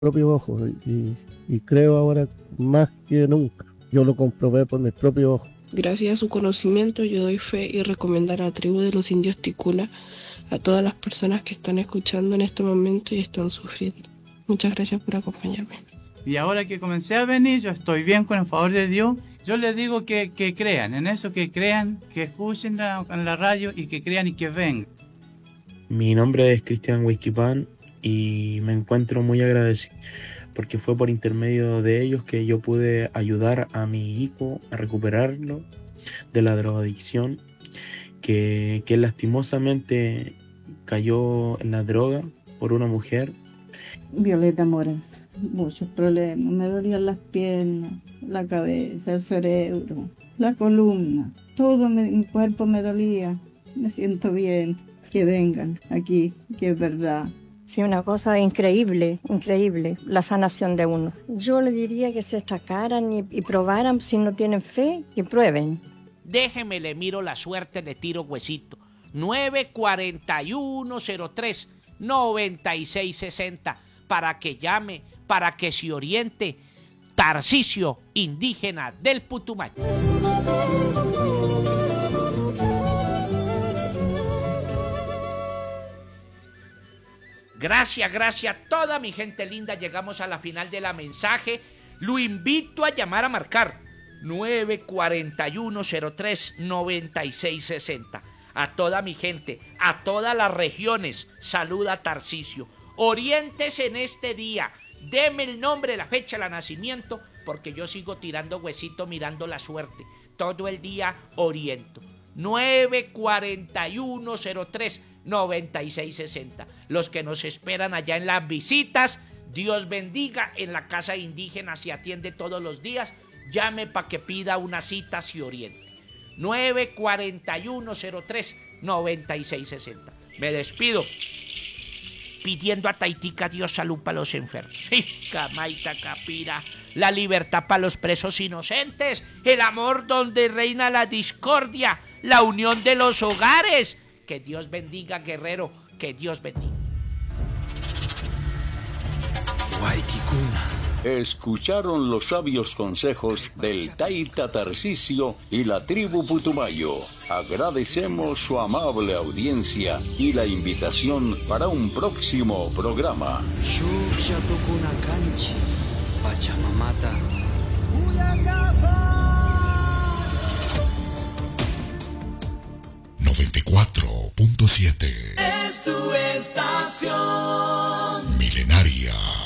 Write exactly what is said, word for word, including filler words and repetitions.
propios ojos y, y creo ahora más que nunca. Yo lo comprobé por mis propios ojos. Gracias a su conocimiento yo doy fe y recomiendo a la tribu de los indios Ticuna a todas las personas que están escuchando en este momento y están sufriendo. Muchas gracias por acompañarme. Y ahora que comencé a venir, yo estoy bien con el favor de Dios. Yo les digo que, que crean, en eso que crean, que escuchen la, en la radio y que crean y que vengan. Mi nombre es Cristian Huizquipán y me encuentro muy agradecido porque fue por intermedio de ellos que yo pude ayudar a mi hijo a recuperarlo de la drogadicción, que, que lastimosamente cayó en la droga por una mujer. Violeta Mora, muchos problemas, me dolían las piernas, la cabeza, el cerebro, la columna, todo mi, mi cuerpo me dolía, me siento bien, que vengan aquí, que es verdad. Sí, una cosa increíble, increíble, la sanación de uno. Yo le diría que se destacaran y, y probaran, si no tienen fe, que prueben. Déjeme, le miro la suerte, le tiro huesito. nueve cuatro uno cero tres noventa y seis sesenta para que llame, para que se oriente. Tarcisio, indígena del Putumayo. Gracias, gracias a toda mi gente linda. Llegamos a la final de la mensaje. Lo invito a llamar a marcar nueve cuatro uno cero tres noventa y seis sesenta. A toda mi gente, a todas las regiones, saluda Tarcisio. Oriéntese en este día. Deme el nombre, la fecha, el nacimiento, porque yo sigo tirando huesito mirando la suerte. Todo el día oriento. nueve cuatro uno cero tres noventa y seis sesenta. Los que nos esperan allá en las visitas, Dios bendiga. En la casa indígena se atiende todos los días. Llame para que pida una cita, se oriente. nueve cuatro uno cero tres noventa y seis sesenta. Me despido pidiendo a Taitica Dios salud para los enfermos. Sí, Camaita Capira, la libertad para los presos inocentes, el amor donde reina la discordia, la unión de los hogares. Que Dios bendiga, guerrero, que Dios bendiga. Escucharon los sabios consejos del Taita Tarcisio y la tribu Putumayo. Agradecemos su amable audiencia y la invitación para un próximo programa. noventa y cuatro punto siete Es tu estación Milenaria.